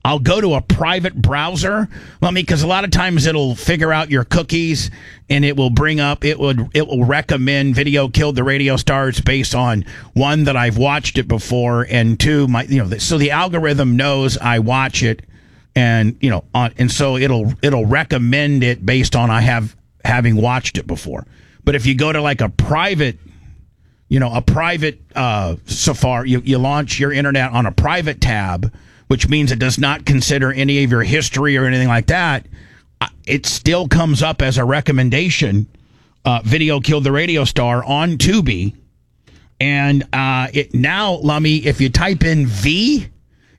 I'll go to a private browser, because a lot of times it'll figure out your cookies and it will bring up, it will recommend Video Killed the Radio Stars based on, one, that I've watched it before, and two, so the algorithm knows I watch it, and and so it'll recommend it based on having watched it before. But if you go to like a private Safari, you launch your internet on a private tab, which means it does not consider any of your history or anything like that, it still comes up as a recommendation, Video Killed the Radio Star on Tubi. And it now, Lummy, if you type in V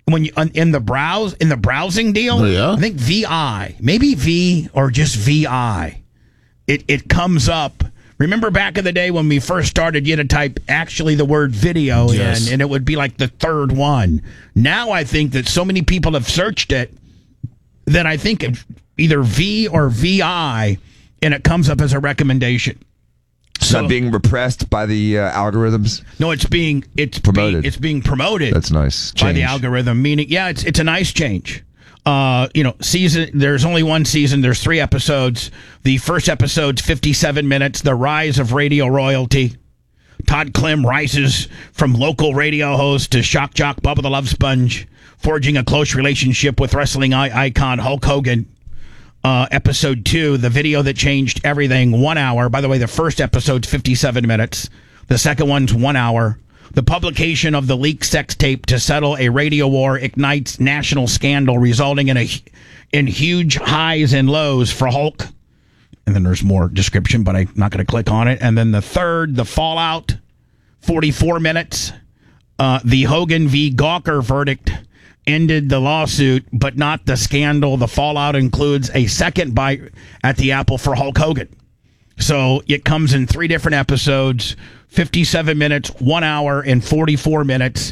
in the browsing deal, I think VI, maybe V or just VI, it comes up. Remember back in the day when we first started, you had to type actually the word video in, and it would be like the third one. Now I think that so many people have searched it that I think either V or VI, and it comes up as a recommendation. It's not being repressed by the algorithms? No, it's promoted. It's being promoted. That's nice. By the algorithm, meaning, it's a nice change. Season, there's only one season. There's 3 episodes. The first episode's 57 minutes. The rise of radio royalty. Todd Clem rises from local radio host to shock jock Bubba the Love Sponge, forging a close relationship with wrestling icon Hulk Hogan. Episode 2, the video that changed everything, 1 hour. By the way, the first episode's 57 minutes. The second one's 1 hour. The publication of the leaked sex tape to settle a radio war ignites national scandal, resulting in huge highs and lows for Hulk. And then there's more description, but I'm not going to click on it. And then the third, the fallout, 44 minutes. The Hogan v. Gawker verdict ended the lawsuit, but not the scandal. The fallout includes a second bite at the apple for Hulk Hogan. So it comes in 3 different episodes, 57 minutes, 1 hour, and 44 minutes.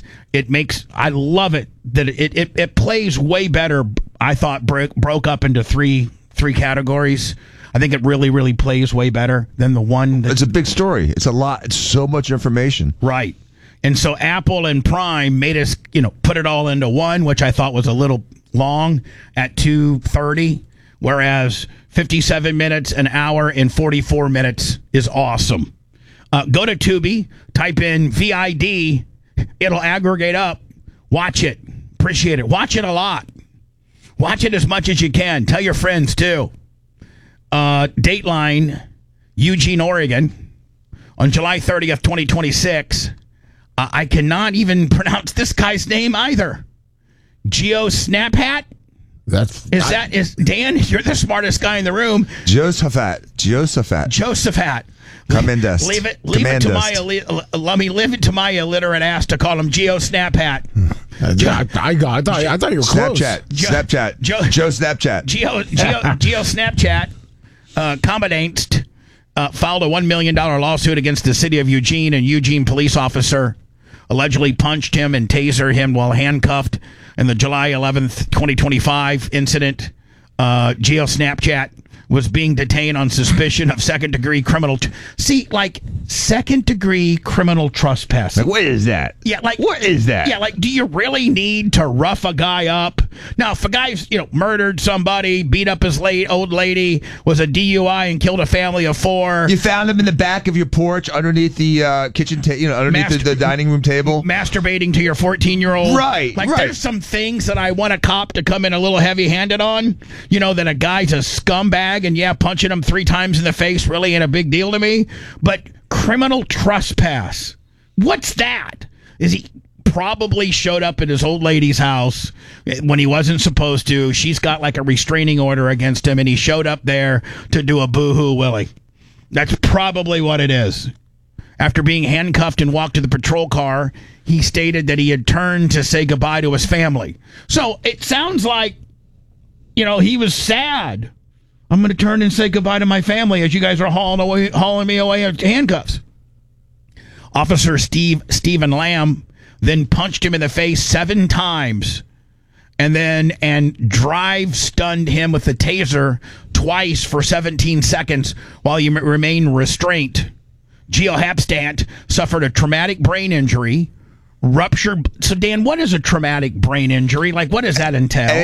I love it that it plays way better. I thought broke up into three categories. I think it really, really plays way better than the one. It's a big story. It's a lot. It's so much information. Right. And so Apple and Prime made us, put it all into one, which I thought was a little long at 2:30, whereas 57 minutes, an hour, and 44 minutes is awesome. Go to Tubi, type in VID, it'll aggregate up. Watch it. Appreciate it. Watch it a lot. Watch it as much as you can. Tell your friends, too. Dateline, Eugene, Oregon, on July 30th, 2026. I cannot even pronounce this guy's name either. Geo Snaphat? Is Dan? You're the smartest guy in the room. Josephat. Come in dust. Leave it to my illiterate ass to call him Geo Snaphat. I thought you were close. Snapchat. Joe Snapchat. Geo Snapchat. Commandant filed a $1 million lawsuit against the city of Eugene, and Eugene police officer allegedly punched him and tasered him while handcuffed in the July 11th, 2025 incident. Geo Snapchat was being detained on suspicion of second-degree criminal... second-degree criminal trespass. What is that? Yeah, what is that? Yeah, do you really need to rough a guy up? Now, if a guy's, murdered somebody, beat up his old lady, was a DUI and killed a family of 4... You found him in the back of your porch underneath the kitchen table, underneath the dining room table. Masturbating to your 14-year-old. Right, There's some things that I want a cop to come in a little heavy-handed on. That a guy's a scumbag, and punching him 3 times in the face really ain't a big deal to me. But criminal trespass, what's that? Is he probably showed up at his old lady's house when he wasn't supposed to? She's got like a restraining order against him, and he showed up there to do a boo-hoo willy. That's probably what it is. After being handcuffed and walked to the patrol car, he stated that he had turned to say goodbye to his family. So it sounds like, he was sad. I'm going to turn and say goodbye to my family as you guys are hauling me away in handcuffs. Officer Stephen Lamb then punched him in the face 7 times and drive-stunned him with the taser twice for 17 seconds while he remained restrained. Geo Hapstant suffered a traumatic brain injury, ruptured... So, Dan, what is a traumatic brain injury? What does that entail?